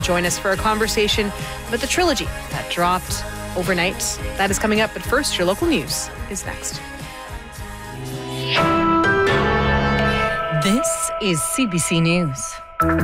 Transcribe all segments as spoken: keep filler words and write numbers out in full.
Join us for a conversation about the trilogy that dropped overnight. That is coming up, but first, your local news is next. This is C B C News.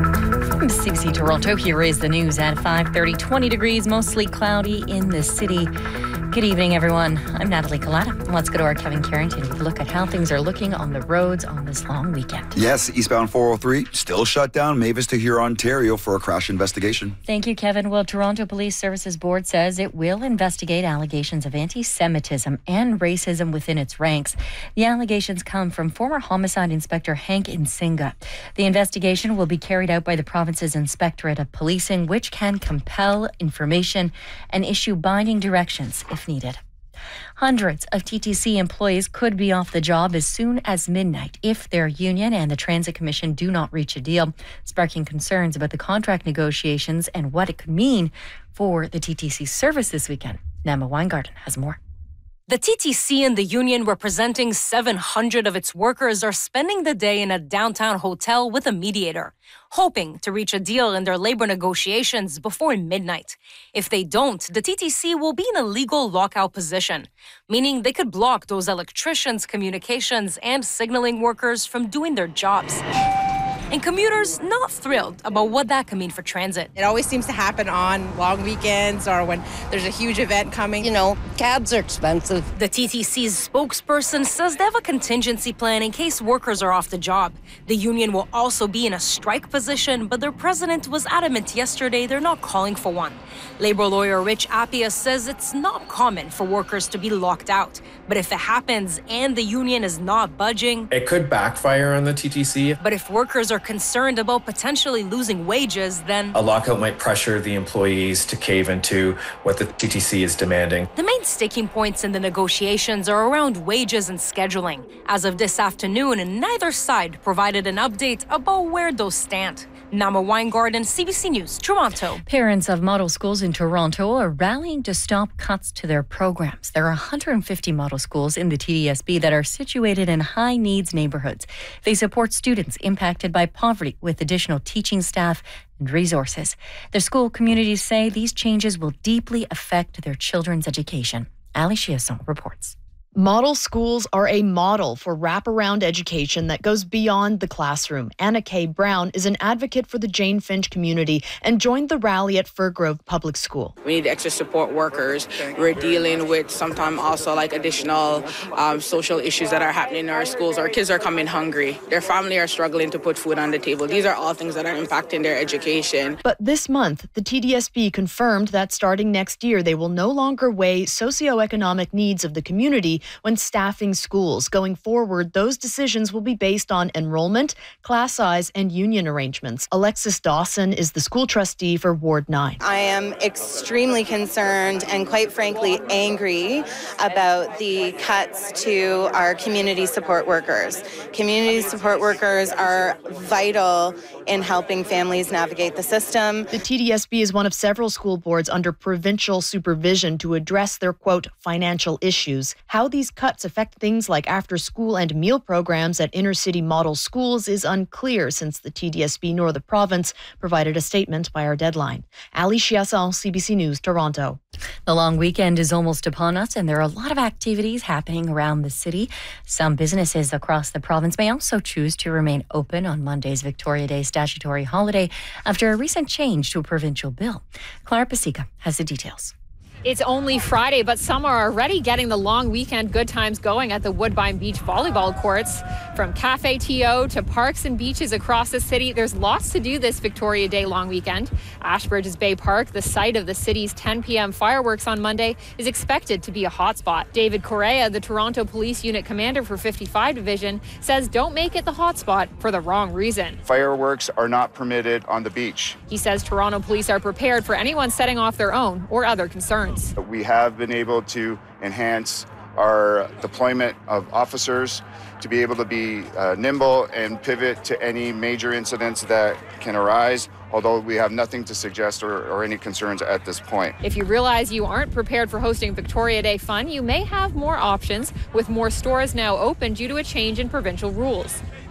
From C B C Toronto, here is the news at five thirty. twenty degrees, mostly cloudy in the city. Good evening, everyone. I'm Natalie Collada. Let's go to our Kevin Carrington with a look at how things are looking on the roads on this long weekend. Yes, eastbound four oh three still shut down Mavis to Huron, Ontario for a crash investigation. Thank you, Kevin. Well, Toronto Police Services Board says it will investigate allegations of anti-Semitism and racism within its ranks. The allegations come from former homicide inspector Hank Nsinga. The investigation will be carried out by the province's Inspectorate of Policing, which can compel information and issue binding directions if needed. Hundreds of T T C employees could be off the job as soon as midnight if their union and the Transit Commission do not reach a deal, sparking concerns about the contract negotiations and what it could mean for the T T C service this weekend. Nama Weingarten has more. The T T C and the union, representing seven hundred of its workers, are spending the day in a downtown hotel with a mediator, hoping to reach a deal in their labor negotiations before midnight. If they don't, the T T C will be in a legal lockout position, meaning they could block those electricians, communications, and signaling workers from doing their jobs. And commuters not thrilled about what that can mean for transit. It always seems to happen on long weekends or when there's a huge event coming. You know, cabs are expensive. The T T C's spokesperson says they have a contingency plan in case workers are off the job. The union will also be in a strike position, but their president was adamant yesterday they're not calling for one. Labor lawyer Rich Appiah says it's not common for workers to be locked out. But if it happens and the union is not budging, it could backfire on the T T C. But if workers are concerned about potentially losing wages, then a lockout might pressure the employees to cave into what the T T C is demanding. The main sticking points in the negotiations are around wages and scheduling. As of this afternoon, neither side provided an update about where those stand. Nama Weingarten, C B C News, Toronto. Parents of model schools in Toronto are rallying to stop cuts to their programs. There are one hundred fifty model schools in the T D S B that are situated in high-needs neighborhoods. They support students impacted by poverty with additional teaching staff and resources. Their school communities say these changes will deeply affect their children's education. Ali Chiasson reports. Model schools are a model for wraparound education that goes beyond the classroom. Anna Kay Brown is an advocate for the Jane Finch community and joined the rally at Fir Grove Public School. We need extra support workers. We're dealing with sometimes also like additional um, social issues that are happening in our schools. Our kids are coming hungry. Their family are struggling to put food on the table. These are all things that are impacting their education. But this month, the T D S B confirmed that starting next year, they will no longer weigh socioeconomic needs of the community when staffing schools. Going forward, those decisions will be based on enrollment, class size, and union arrangements. Alexis Dawson is the school trustee for Ward nine. I am extremely concerned and quite frankly angry about the cuts to our community support workers. Community support workers are vital in helping families navigate the system. The T D S B is one of several school boards under provincial supervision to address their, quote, financial issues. How these cuts affect things like after-school and meal programs at inner-city model schools is unclear since the T D S B nor the province provided a statement by our deadline. Ali Chiasson, C B C News, Toronto. The long weekend is almost upon us, and there are a lot of activities happening around the city. Some businesses across the province may also choose to remain open on Monday's Victoria Day statutory holiday after a recent change to a provincial bill. Clara Pasica has the details. It's only Friday, but some are already getting the long weekend good times going at the Woodbine Beach volleyball courts. From Cafe T O to parks and beaches across the city, there's lots to do this Victoria Day long weekend. Ashbridges Bay Park, the site of the city's ten p.m. fireworks on Monday, is expected to be a hotspot. David Correa, the Toronto Police Unit Commander for fifty-five Division, says don't make it the hotspot for the wrong reason. Fireworks are not permitted on the beach. He says Toronto police are prepared for anyone setting off their own or other concerns. We have been able to enhance our deployment of officers to be able to be uh, nimble and pivot to any major incidents that can arise, although we have nothing to suggest or, or any concerns at this point. If you realize you aren't prepared for hosting Victoria Day fun, you may have more options, with more stores now open due to a change in provincial rules.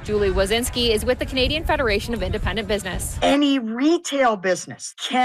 Julie Wazinski is with the Canadian Federation of Independent Business. Any retail business can